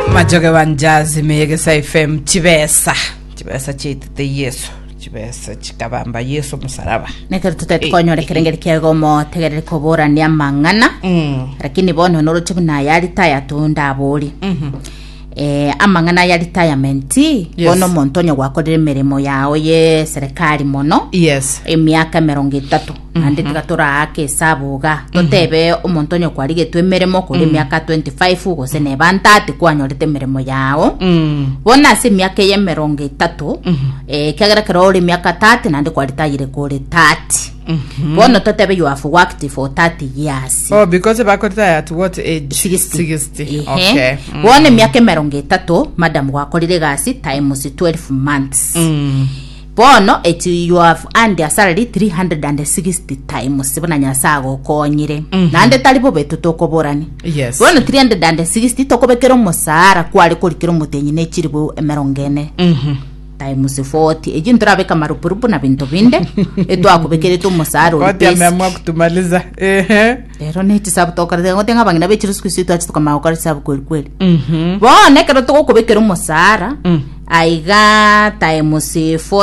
Majoge wanjazi meyegesa FM chibesa chitete Yesu chibesa chikabamba Yesu musaraba nekero tutetkonyo kerengeri kyegomo tegerere kobora ni amangana lakini bono noro chibuna yali taya tunda aboli amangana ya retirement bono montonyo gwakorere meremo yawo ye serikali mono emyaka 30 ande tigatora ake sabuga totebe omontonyo kwarige twemeremo kuri myaka 25 gose ne bantati kwanyorete meremo yawo bona se myaka ye 30 kagera kero myaka 30 nande kwaritayire kuri 30 Bono totebe you have worked for 30 years. Oh, because back at what age? 60. Okay. One miaka 30 madam wakorire gasi times 12 months. Bono you have earned a salary 360 times sibona nyasago konyire. Nande talibo betu tokoborani. Yes. Bono 360 tokobekero musara kwali kolikero mutenyi ne chiribo emerongene. Times 40 ejintra beka marupurupu na bintu binde eto akubekere to musaro kwati ameamua kutumaliza pero neti sabu tokare ngotenga bangina bechiru sikusitu ati tukama okari sabu kweli bone kero to kubekere musara aiga times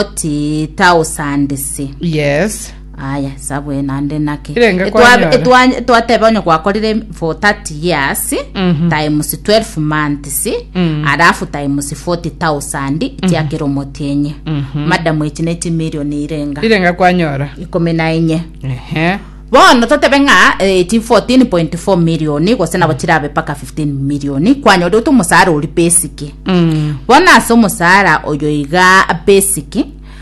40,000 yes aya sabu enande nake etwa kwa kolire for 30 years times 12 months alafu times 40,000 tiakero motenye madam echineti milioni irenga kwanyora 14 bono totebenga 14.4 milioni gosena bachirabe paka 15 milioni kwanyora utu musara uri basic bona so musara oyo iga basic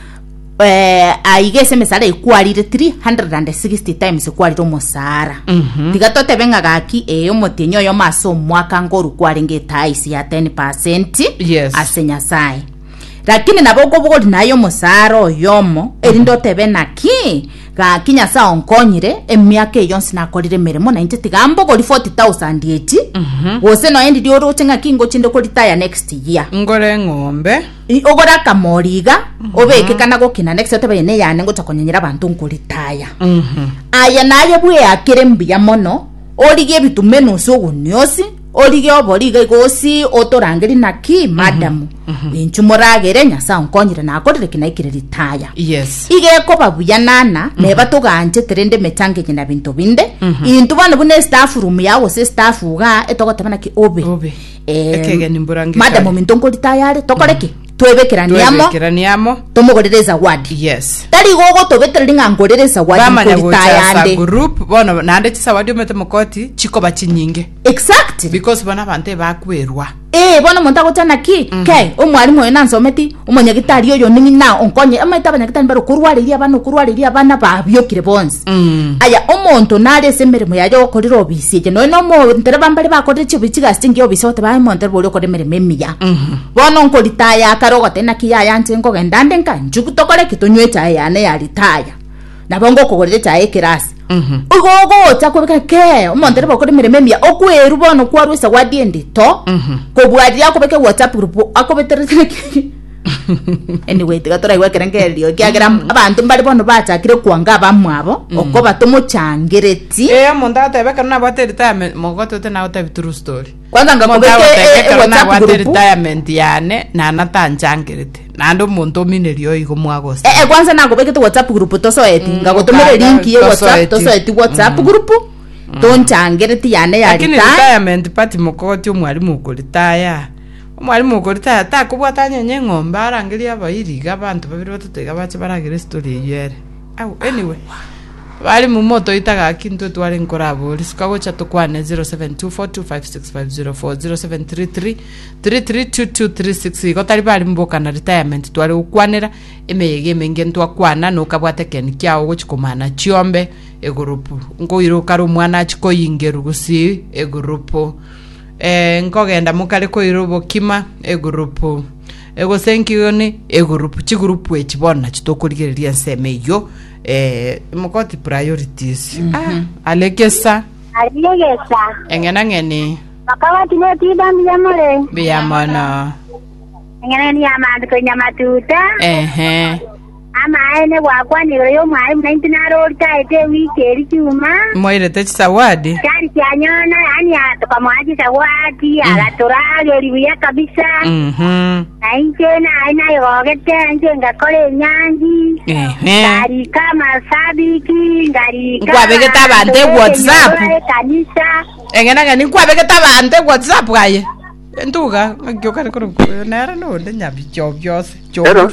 aigese mesara equalire 360 times equalire musara digatote benga gaki omotenyo yo maso mwaka ngoru kwalenge taisi ya 10% asenya sai lakini naboko bogoli nayo musara yomo erindote benaki ga kinya sa onkonyire emyaka yonse nakolire meremo 90 tigambo goli 40,000 eti wose no endi dioro chenga kingo chinde ko retire next year ngore ngombe ogora kamoriga obeke kana gokina next tebe ne yane ngo takonyera abantu ngo retire aya naye bwe akire mbya mono orige bitumeno so gonyosi orige oboriga gosi otorangeri naki madam inchumoragere nyasa onkonyire nakorire kinaikire retire ige ko babuya nana ne batuganje terende metange kina bintu binde intu bana bune staff room yawo se staff uga etogotabana ki obe ekege nimburange madam mintongo retire tokoreke twebekeraniamo tomugorereza ward tari gogo tobetereringa ngorereza ward ko group bono nande chisawadi omete mukoti chiko bachinyinge exactly because bana bante bakwerwa bono montago tana ki omwalimu oyo nansometi omonyagitari oyo ningina onkonye amaita abanyagitari baro kurwariria abana babyokire bonse aya omonto nare semeremo yaje okorira obisi je no mo ntere bambare bakorire chibichigasti ngi obisi ote bae montere bori okorire mereme miya bono nkoritaya karogote na kiya yanje ngogenda ndenka njugutokore kitonywecha yane ya retire nabongo kogorire chae kirasi ugogo chakobeka ke omontere bokore mereme miya okweru bono kwarwesa wadiendi to kobwaria akobeke WhatsApp group akobetere anyway tigatora iwe kerengerio kiagera abantu mbali bono bachakire kwanga bamwabo okko batomuchangereti monda tebeka na bate retirement mogoto te na uta true story kwanza ngakobeke WhatsApp group retirement yane na natanjangerete nando muntu minerio igo mwago kwanza nakobeke to WhatsApp group tosoeti ngagotomere link ye WhatsApp tosoeti WhatsApp group tonchangereti yane ya retirement party mokoti omwalimu ko retire omwalimu ko retire takubwatanya nyengombe arangeria abairiga abantu babiri batotega bache baragire story yere anyway bali mu moto itaga kintu twari nkorabo risikagocha tukwane 0724256504 0733332236 gotari bali mboka na retirement twari ukwanira emeyege menge ntwakwana nokabwate ken kyao gochikomana chiombe egurupu ngoiro karo mwana chikoyingeru gusi egurupu nkogenda mukale ko irobo kima egurupu ego senkiyoni egurupu chigurupu echibona chitokorigereria semeyo mukoti priorities alegesa engena ngeni makawa tinotida mbiyamore biyamana engena ni amandi ko nyamatuta ama ene wakwaniro yo mwai 19 taite wiki eri chuma Moire te zawadi. kari kyanyona yani atokamwaji zawadi alatorage ribuya kabisa na inchena aina yogete njenga kole nyanji ngari kama sabiki ngari kama Kwa bege tabande WhatsApp kanisa engena gani kwa bege tabande WhatsApp gaye entuga ngyoka kuru nera no de nyabi chobyose Hello.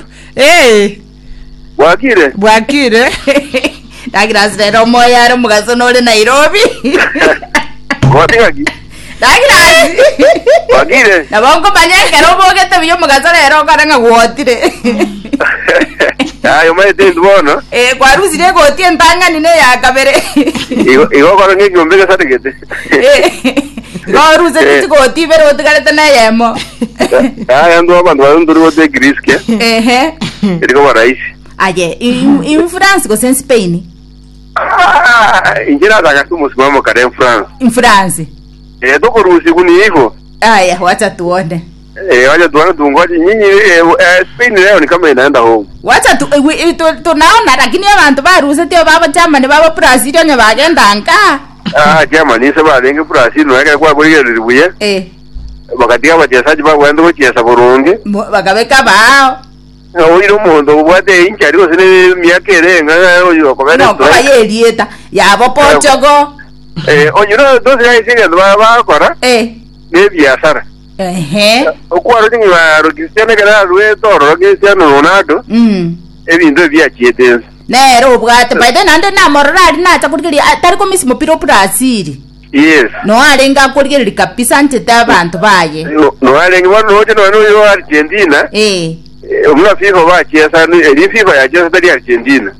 Bwakire Dagirasero moya mugaso nole Nairobi. Gwatiki. Dagirasi. Bwakire. Na bongo banyeke robogete biyo mugaso rero karanga gwotire. Ayo mai te ndono. Kwa ruzi ne goti entanga nine ya kabere. Igo kora ngi gyombega sategete. Go ruzi ti goti bero otigarete na yemo. Ando abantu banduru de griske. Eriko baraisi. Aye, in France go sen Spain. Injira daga tu musimamo kare France. In France. Doko rusi kuni hivyo. Aya, wacha tuone. Wacha tuone tungoje nyinyi Spain leo ni kama inaenda home. Wacha tunaona lakini abantu baruze tio baba Germany baba Brazil onye bagenda nka. Germany se barenga Brazil no yake kwa kuri ribuye. Bakatia bachezaji bagwenda kucheza burungi. Bagabeka bao. Oiro mundo ubwate inchari osene miaka erenga oyo komera no kwa yerieta yabo Portugal onyiro doze ya isinga bakora ne biashara okwaro tingi baro Cristiano kana ruwe toro Cristiano Ronaldo ebintu byachiete nero ubwate by then ande na morali na takurikiri atari ko misimo piro Brazil yes no alenga kurikiri kabisa ntete abantu baye no alenga no yo Argentina Una FIFA va chiesa ni FIFA ya chiesa de Argentina.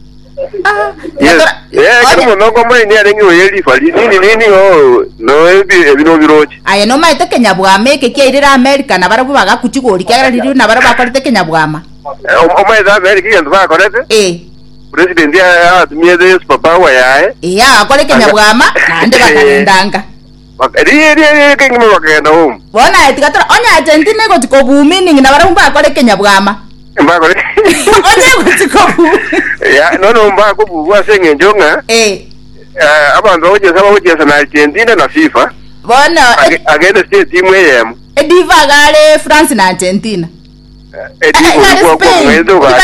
Kama no como ni arengi oyeli fali nini no ebino birochi. Aye no maite Kenya bwame ke kirira America na barabu baga kuchigori kya riri na barabu akorete Kenya bwama. O mai da America yandu ba akorete? President ya atumie de papa wa yae. Ya akore Kenya bwama ande bakalendanga. Ri kengi mo bakenda home. Bona etikatora onya Argentina go tiko bumini na barabu akore Kenya bwama. Mbakore. Onya go tiko bu. Ya no mbako bugwa senge njonga. Abantu bawujesa na Argentina na FIFA. Bona against the team yem. Diva gale France na Argentina. Diva kwa mwezo ga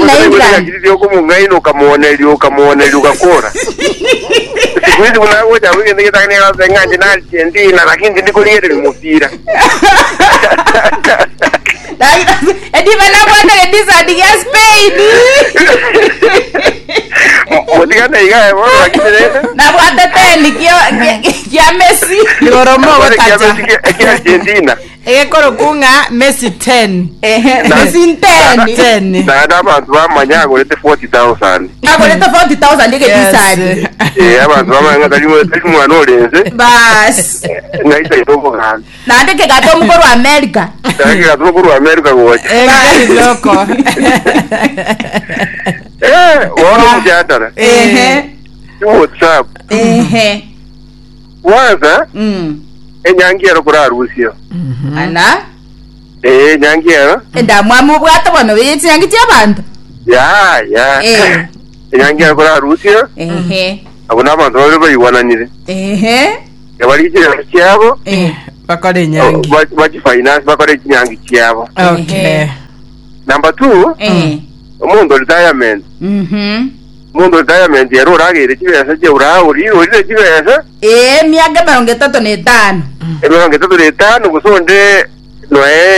kamone ukakora. Sikuizi unaoja wewe ndio kitaka nganje na Argentina lakini ndikuliere mpira. Diva na bwana ndisa diga Spain. Motika iga bwana lakini na bwana teni kia Messi ngoromo watacha kia Argentina. Ekoro kunga Messi 10. Messi 10. Na abantu bamanyago lete 40,000. Ako lete 40,000 ndike disadi. Abantu bamanga dalimo mwana olenze. Bas. Ngaita itongo ngani. Na ndike gato mukoro America. Ndike gato mukoro America wote. Ngai loko. Wao mjadala. WhatsApp. Waza? Enyangiero kura Russia. Ana? Enyangiero? Enda mwamu bwata bano biyitsi yangitia abantu. Ya. Enyangiero kura Russia? Abona abantu bari bayiwananire. Yabari kire cyabo? Bakore nyangi. Baji finance bakore nyangi cyabo. Okay. Number 2, umuntu retirement. Mundo retirement yero ragire kibesa je uri kibesa miaga 35 35 gusonde no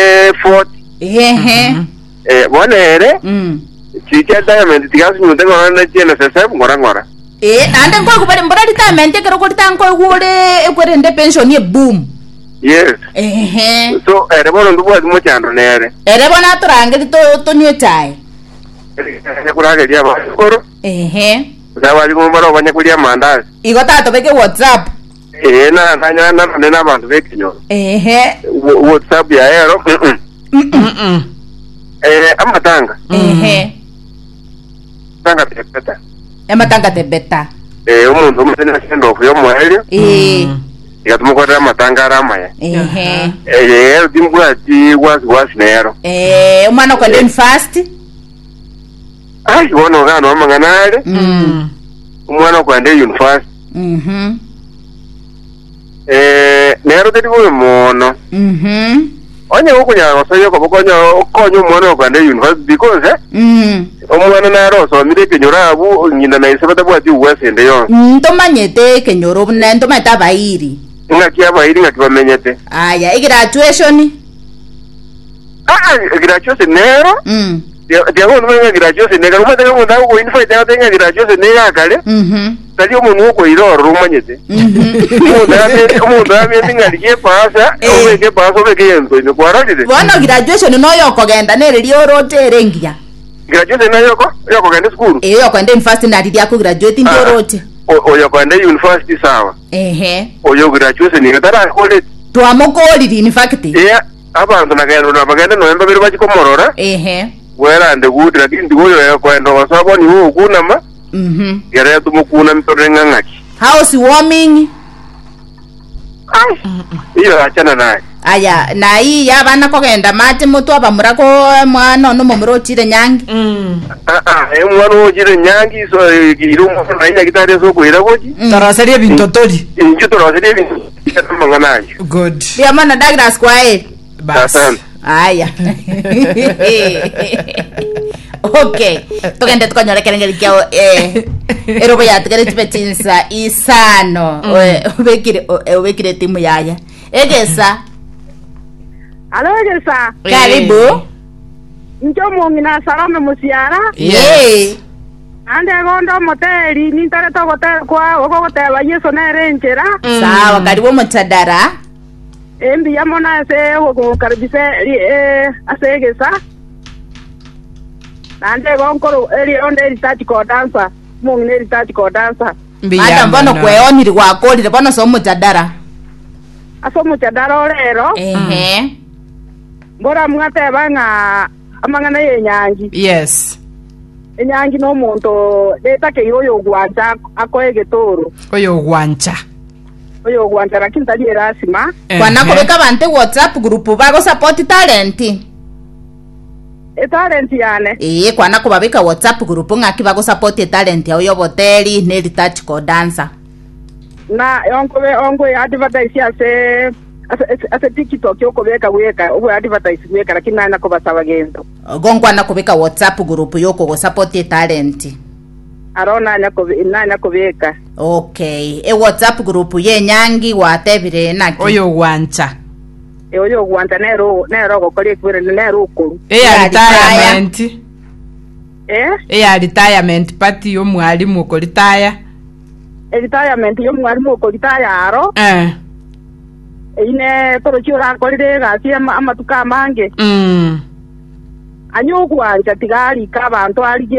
40 bonere chicha retirement tigasu nyunde ngona chena sasa ngora ande ngo kubali mbora retirement kero ko tanko gure ekwende pension ye boom yes so bono ndubo mo chando nere bona turange to nywe chai kurage dia bakoro Zawadi kumbara wanya kulia mandazi. Iko tato beke WhatsApp. Na bantu beke nyo. WhatsApp ya ero. Amatanga. Tanga tebeta. Amatanga tebeta. Umuntu umene sendo kuyo mwelio. Ikatumukwata amatanga aramaya. Timbu ati wasi nero. Umwana kwa den fast. ai wono gano amanganale umwana kwande university nero tediwe mono onye ukunya soyo ko konyo umwana kwande university because omwana naro so mire kenyora abu nyina na isabata bwati uwasende yo ntomanyete kenyoro bune ntomata bairi ngakia bairi ngakibamenyete aya graduation graduation nero dia ngo numa graduation nega umata ngo ndawo ko info ita tenga graduation nega kale tadi umuntu uko iroro umanyete umuntu amye ngaliye pasa ubeke pasa ubeke yento ni kwaragide bona graduation no yoko genda nereri orote rengia graduation na yoko genda school yoko ende university na ridi yako graduate ndi orote yoko ende university sawa oyo graduation ni tara college to amokoli in fact abantu nagenda November biri bachikomorora wera ande good lakini ndigoyo yakwenda wasabo ni wo kunama yara tumukuna mitorenga ngaki house warming iyo achana naye aya na hii yabana kogenda mate mutu abamurako mwana no momuro chire nyangi mwana ochire nyangi so irumo na ina kitare so kuira goji taraserie bintotori injo taraserie bintu manganaje good ya mana Douglas kwae bas aya okay tugende tukonyorekerengeri kyao erobo ya tugere tipetinsa isano ubekire timu yaya egesa alo egesa karibu njomo ngina salama musiara ande gondo moteri nintare to hotel kwa ogoteba yeso na renjera sawa karibu mutadara embi yamona se ogo karibise asegesa ande gonkoro eri onde research ko dancer mungine research ko dancer anda mbono kweoniri gwakorire bono so mutadara aso mutadara rero mbora mwateba nga amangana yenyangi yes enyangi no muntu detake yoyo gwanja akoegetoro oyo gwanja lakini tadi erasima kwana kobeka bante WhatsApp group bago support talent talent yane kwana kubabika WhatsApp group ngaki bago support talent ya oyo boteli ne retouch ko dancer na ongo advertise ase TikTok yoko weka ubu advertise weka lakini nana ko basaba gendo gongwana kubika WhatsApp group yoko go support talent arona nana ko weka okay WhatsApp group ye nyangi watebire naki oyo gwanja nero go kole kwere nero ko retirement retirement party yo mwalimu ko retire retirement yo mwalimu ko retire aro ine toro chura kolire gasi amatuka mange anyugwanja tigari kabantu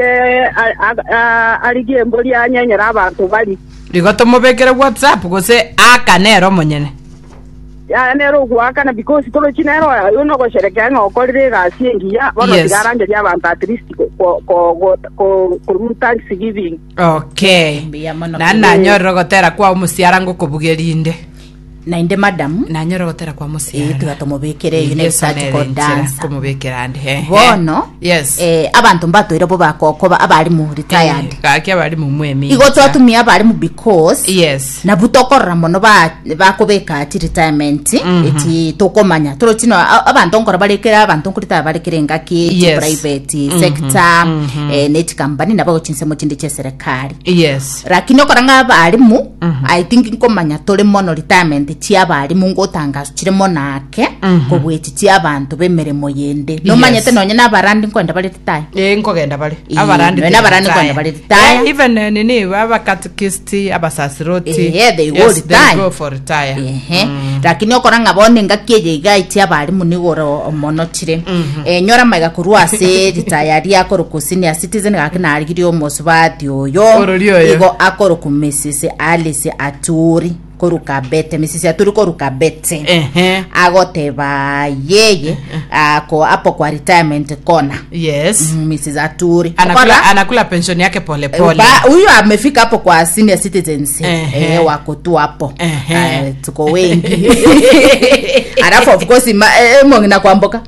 aligie mboli anyenyera abantu bali rigoto mubekere WhatsApp gose akanero monyene ya nero gwakana because toro chinero uno go sherekea ngokolire gasi engiya bono tigaranje ya abantu at least ko Thanksgiving okay na nyorro gotera kwa umusiara ngo kubugerinde na inde madam na nyorogotera kwa musiara tugatomubekere research ko dance kumubekera ande bono yes abantu mbatoire bo bakokoba abali mu retired kaki abali mu mwemi igoto atumia abali mu because yes na butokorra mono bakobeka ati retirement eti tokomanya torotino abantu nkora balekera abantu nkurita balekere ngaki private sector net company nabo chinsemo chindi che serikali yes lakini okoranga abali mu I think nkomanya tole mono retirement tiabali mungo tangazo kiremo nake kobweti tiabantu bemeremo yende no manyete nonye nabarandi nkwenda bali titaye nkogenda bali abarandi kwenda bali titaye even nini baba catechist abasasiroti they go for retire lakini okoranga bone ngakiye igaiti abali munigoro mono chire nyora maiga kuruase retire ria korokusini citizen gakina arigirio mosubati oyo igo akoro ku Mrs. Alice Aturi koruka bete Mrs. Aturi koruka bete agoteba yeye ako hapo kwa retirement corner yes Mrs. Aturi anakula pension yake pole pole huyu amefika hapo kwa senior citizens wako tu hapo tuko wengi alafu of course mongina kwamboka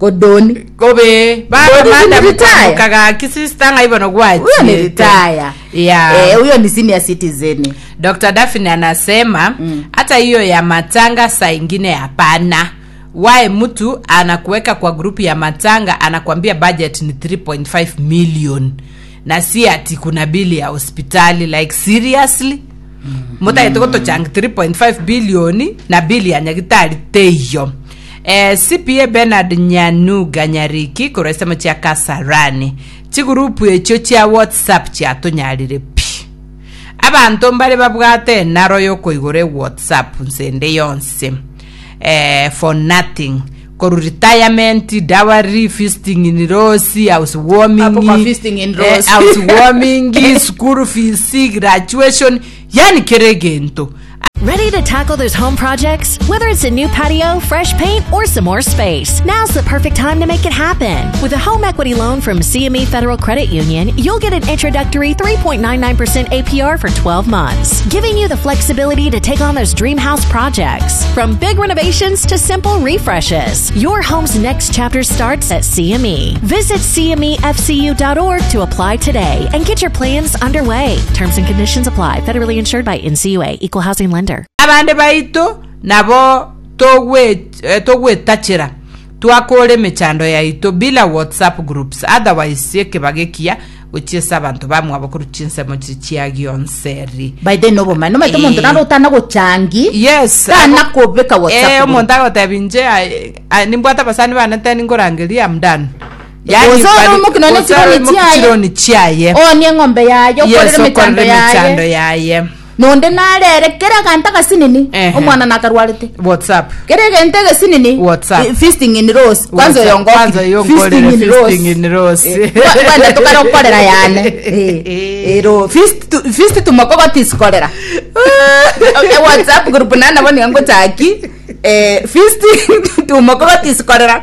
Godoni kobe ba madam kaga kisista ngaibono gwachi huyo ni retire huyo ni senior citizen. Dr. Daphne anasema hata hiyo ya matanga saa ingine hapana. Wae mtu anakuweka kwa grupu ya matanga anakuambia budget ni 3.5 million na si ati kuna bili ya hospitali, like seriously muta itokoto chang 3.5 bilioni na bili ya nyagitari teyo. CPA Bernard Nyanuga Nyariki kuresema chia Kasarani chigurupu echo chia WhatsApp chia tonyarire pi abantu mbale babwate naro yoko igore WhatsApp nsende yonse for nothing koru retirement, dowry, feasting in Rosi, housewarming, school fees, graduation, yani keregento. Ready to tackle those home projects? Whether it's a new patio, fresh paint, or some more space, now's the perfect time to make it happen. With a home equity loan from CME Federal Credit Union, you'll get an introductory 3.99% APR for 12 months, giving you the flexibility to take on those dream house projects. From big renovations to simple refreshes, your home's next chapter starts at CME. Visit CMEFCU.org to apply today and get your plans underway. Terms and conditions apply. Federally insured by NCUA. Equal Housing Lender. Abande baito nabo togwe tachira tuakole mechando ya ito bila WhatsApp groups, otherwise yeke bagekia uchesa abantu bamwe abakuruchinse mu chiagi onseri by the nobo man no mato muntu narotana go changi yes kana kobeka WhatsApp umuntu agotabinje nimbwata basani banatani ngorangelia mdano yani mukino chiaye ni ngombe yayo yes, mechando yaye nonde narere kera kanta kasinini omwana nakarwarite WhatsApp kere gentege sinini WhatsApp feasting in Rose kwanza feasting in Rose kwanda tukaro korera yane ero feast tumakoko tiskorera okay WhatsApp group nana boni yango taki feasting tumakoko tiskorera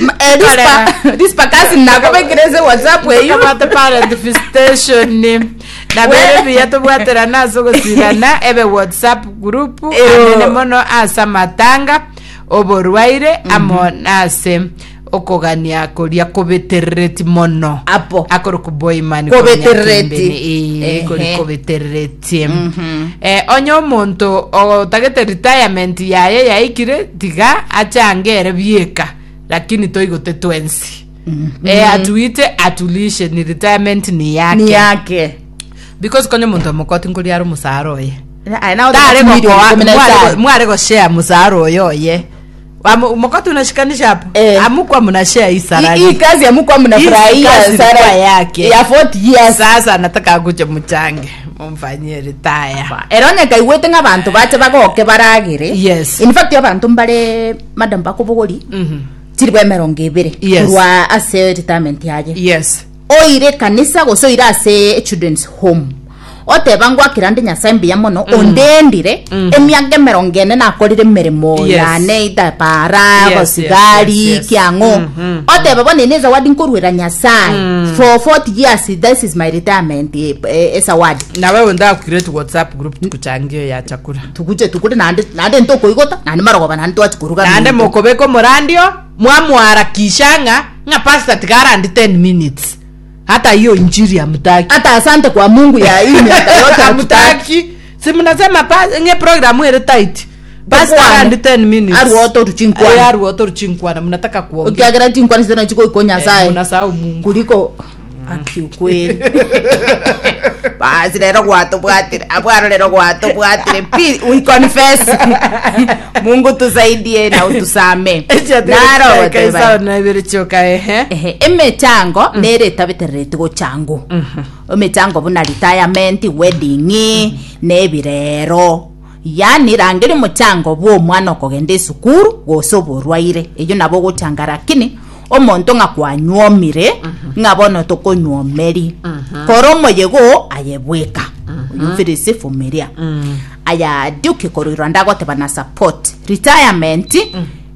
dispa kasi nakobe kireze WhatsApp weyo kamata parent feastation ni na bere biyato bwatera nazo gusirana ebe WhatsApp group ane mono asa matanga oborwaire amonase okogania koria kobeterreti mono apo akoro kuboy mani kobeterreti kobeterreti onyo monto o tagete retirement yaye yaikire tiga achangere bieka lakini toigote twensi atuite atulishe ni retirement ni yake because konyo muntu mukoti nguri yaro musaro ye mware go share musaro yoye mukoti unashikanisha hapo amukwa mna share isarani hii kazi amukwa mnafurahia sara yake ya 40 years sasa nataka guje muchange mumfanyie retire erone kaiwete ngabantu bache bagoke baragire yes in fact abantu mbare madam bakobogori tirwe merongibere rwa ase retirement yaje yes oire kanisa gosoira ase children's home otebangwa kirande nyasambi ya mono ondendire emyage merongene nakorire meremo yane itapara gosigari kiango oteba bonene zawadi nkorwera nyasai for 40 years this is my retirement esa wadi na wewe nda create WhatsApp group tukuchangie ya chakula tukuje nande ntoko igota nande marogoba nande twachikuruga nande mokobeko morandio mwamwara kishanga nga pasta tigara 10 minutes hata hiyo injiri amtaki hata asante kwa Mungu ya hii miaka yote amtaki si mnasema nge programu ile tight basi 10 minutes aru oto na mnataka kuongea ukiagira chinkwa nisema chiko ikonya sai mnasahau Mungu kuliko akiukweli basi lero gwato bwatire abwaro lero gwato bwatire we confess Mungu tusaidie na utusame naro kaisa na ibere choka emechango nere tabiterete go chango emechango buna retirement wedding nebirero yani rangire muchango bwo mwana okogende sukuru gosoborwaire eyo nabo gochangara kini omonto ngakwanyomire ngabono tokonyomeri koromo yego ayebweka yumfirisi fumiria aya duke koriranda gote bana support retirement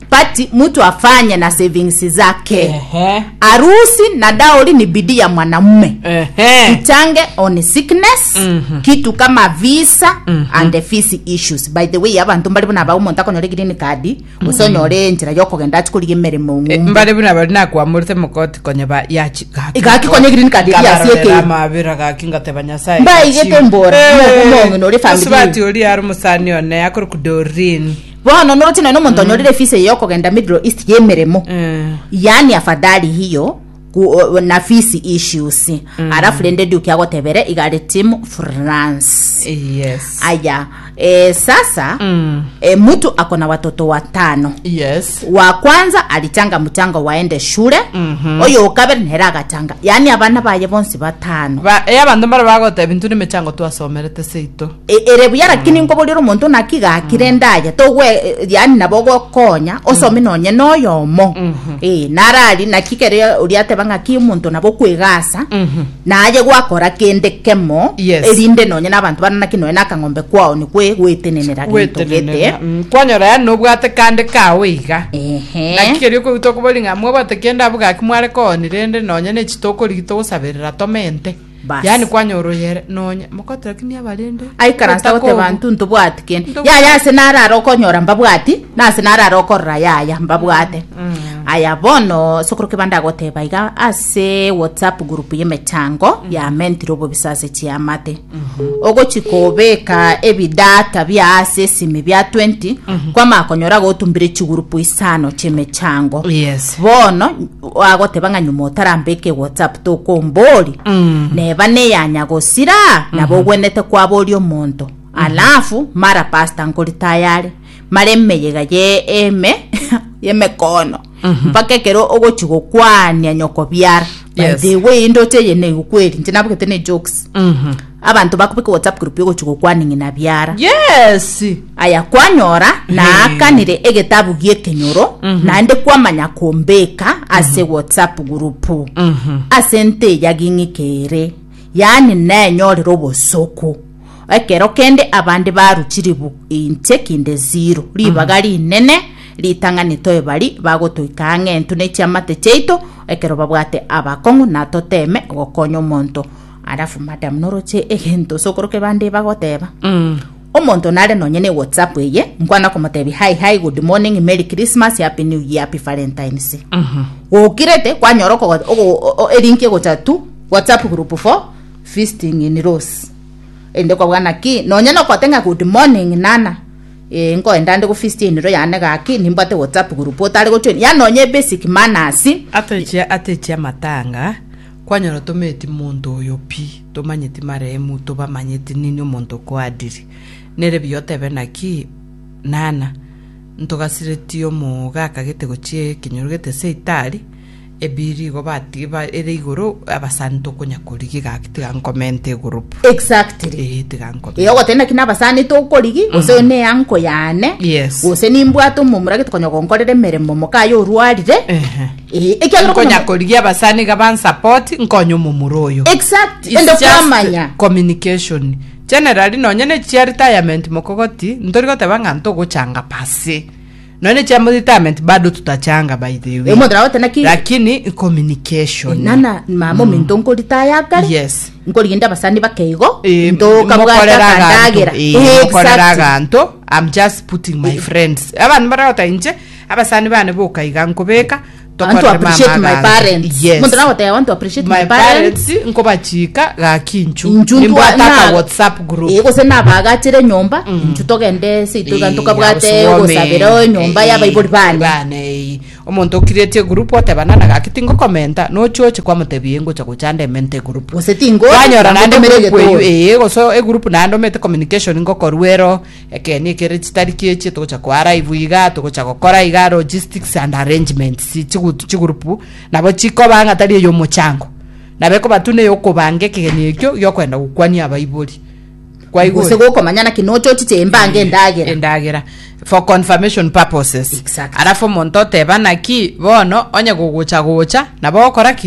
pati mtu afanye na savings zake. Harusi na daoli ni bidii ya mwanamume. Uchange on sickness, kitu kama visa and fees issues. By the way, abantu mbali buna ba umuntu akonyore green card, usonyore njira yo kugenda chikuri emeremo. Mbali buna bali na kwa murte mukoti konye ba yachi. Igaki konye green card ya sieke. Amabira gakinga tebanya sai. Ba igete mbora mo no le family. Subati oli ari musani one akuru kudorin. Bono noti no muntu onyorire fees yo kugenda Middle East yemeremo. Yani afadhali hiyo na fees issues. Alafu lende duki agotebere igare team France. Yes. Aya sasa mtu akona watoto 5. Yes. Wa kwanza alitanga mchanga waende shule. Oyo ukabere neraga tanga. Yani abana baye bonsi 5. Abantu mbara bagote bintu ni mechango tu asomerete seito. Erebu yara kini ngoboliro muntu nakiga kirendaya togwe yani nabogo konya osome nonye noyomo. Narali nakikere uriate banga ki muntu nabo kwegasa. Naje gwakora kende kemo erinde nonye nabantu bana nakino nakangombe kwao ni kwe gwetenenera gintu gete. Kwanyora ya no bwate kande kawiga. Nakikere ko utoko bolinga mwe bate kenda buga kimware ko ni rende nonye ne chitoko ligito sabirira tomente. Yani kwanyoro yere nonye mukotera kini abalende ai karasta wote bantu ntubwati ken ya senara rokonyora mbabwati na senara rokorra ya mbabwate aya bono sokroke banda gote baiga ase WhatsApp group yemechango ya mentirobo bisase chiamate ogo chikobeka ebidata bya asesimi bya 20 kwa makonyora gotumbire chigurupu isano chemechango. Yes. Bono agote banga nyumo tarambeke WhatsApp to komboli bane yanyagosira nabo gwenete kwa boli omonto alafu mara pasta nkoli tayari maremeyega yemekono mpaka kero ogochigo kwanya nyoko byara. Yes. The way ndote yene ukweli ntinabukete ne jokes abantu bakubika WhatsApp group yo gochigo kwaningi na byara. Yes. Aya kwanyora na akanire egetabu gyekenyoro na ande kwamanya kombeka ase WhatsApp group asente yagingikere yani nenyorero robosoko ekero kende abandi baruchiri bu intekinde 0 libagali nene litangani toye bali bagotoikange entune chamate cheito ekero babwate abakongu na toteme gokonyo monto arafu madam noroche egento sokoroke bande bagoteba omonto nale nonyene WhatsApp eye nkwana komotebi hi good morning merry christmas happy new year happy valentines okirete kwanyoroko erinke gotatu WhatsApp group for feasting in rose ende kwa bwana ki nonyene kwatenga good morning nana nko endande ku feasting ro yane gaki nimbate WhatsApp group otale gotweni ya nonye basic manners atechia matanga kwanyoro tometi muntu oyo pi tomanyeti maremu tobamanyeti nini omuntu kwadiri nere biyotebe naki nana ntogasireti omuga kagete gochie kinyorogete seitari ebiri go batiba ere igoro abasanto konya kurigi gakitiga comment group exactly tiganko yo gotena kina basani to kurigi ose ne yanko yane ose nimbwato mumurage konya gonkorere meremo mokayo ruarire ekagro konya kurigi abasani gaban support nkonyo mumuroyo exactly endo kwamanya communication generally nonyene chia retirement mokogoti ndorigote banganto gochanga pase none cha retirement bado tutachanga by the way lakini communication nana mama mintonko retire kare yes nkoriginda basani bakeigo ndo kabugata kandagira ganto I'm just putting my friends abantu barata inje abasani bane boka igankobeka I want to appreciate my parents. Yes. I want to appreciate my parents. Nko bachika ga kinchu. Nimbwataka WhatsApp group. Ego se nabagatire nyomba. Ntutogende situga ntukabwate gosabira nyomba ya Bible bane. Omuntu create group otebanana ga kitingo commenta no choche kwa mutebiye ngo chakuchande mente group. Osetingo. Banyora nande group ego so e group nando mete communication ngo korwero ekeni ke register kieche to chakwara ivuiga to chakokora iga logistics and arrangements. Chigurupu nabo chiko banga tali yo mochango nabeko batune yoko bange kegenekyo yokwenda gukwani abayiboli kwa hiyo segoko manyana kinocho chitembange ndagera for confirmation purposes exactly. Arafu montote banaki bono onye gugucha nabo koraki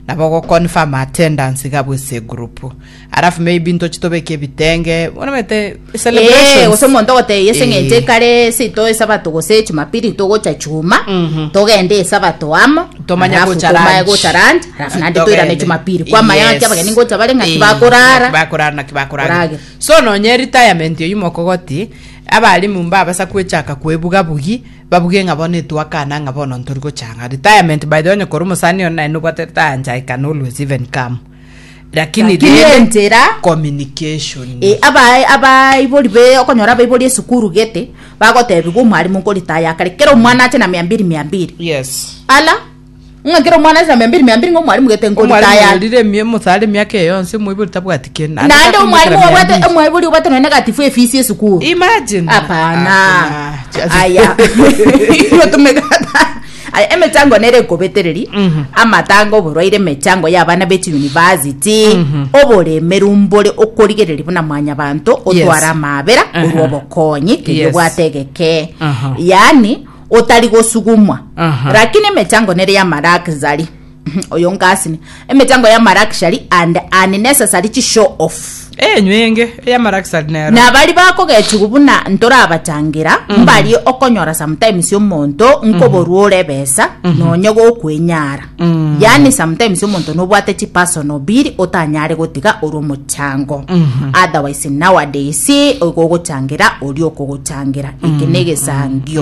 nabo confirm attendance kabwese group arafu maybe into chitobeke bitenge unomete celebration usomonto gote yesengete kare sito esabato gose chumapiri togo cha chuma togende esabato amo tomanya go charand arafu nande toira ne chumapiri kwa maya cyabage ningo tabale ngakibakorara so no nye retirement yumokogoti abali mumba basakwechaka kwebuga bugi babuge ngabone twakana ngabona nturiko changa retirement by the way korumo sani on no kwateta anja I can always even come lakini entera communication aba iboli be okonyora ba iboli esukuru gete bagotebigo mwalimu ko retire kare kero mwana ate na 200 yes ala ngakero mwana na 200 ngo mwalimu gete ngo retire rire mie musale myake yonse mwibuli tabwatike nande mwalimu wabate mwibuli wabate no negative fees esukuru imagine apana aya yo tumegata emechango nere kobetereri amatango borwaire mechango y'abana beti university obore merumbole okorigereri buna mwanya bantu otwara mabera urobokonyi kije bwategeke yani otari gosugumwa lakini mechango nere ya marakzali oyo ngasini emechango ya marakshali and unnecessary to show off nywenge ya marakshali nero na bali bako gechugubuna ntora abatangira mbali okonyora sometimes yo monto nkoborure besa nonyogo kwenyara yani sometimes yo monto no bwate chi personal bill otanyare gotiga urumochango otherwise nowadays ogogotangira oli okogotangira ikinege sangyo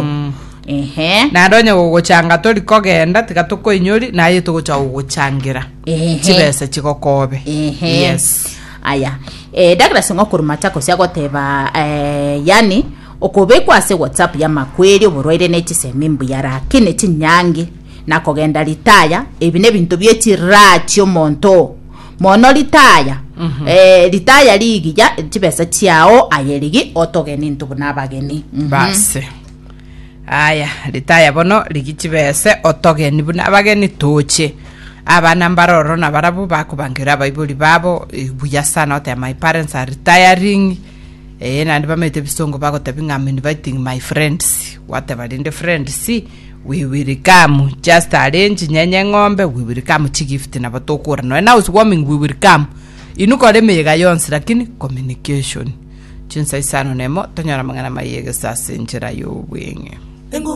na ndonye gogochanga tori kogenda tikatuko inyori na yeto gocha gogocangira chibese chikokobe yes aya Douglas ngokurumata ko syagoteba yani okobekwa ase WhatsApp ya makweri oborwaire nechisemimbu yara kine chinyangi nakogenda litaya ebine bintu byechirachi omonto mono litaya litaya ligi ya chibese chiao ayerigi otogeni ntubuna bageni base aya litaya bono ligichibese otogeni buna abageni toche abana mbaroro na barabu bakubangira baibuli babo buya sana ote my parents are retiring na ndibamete bisongo bagotabinga I'm inviting my friends whatever in the friends we will come just arrange nyenye ngombe we will come chigift na batokura no now is warming we will come inukole mega yonse lakini communication chinsa isano nemo tonyara mangana mayege sasa njira yo bwenge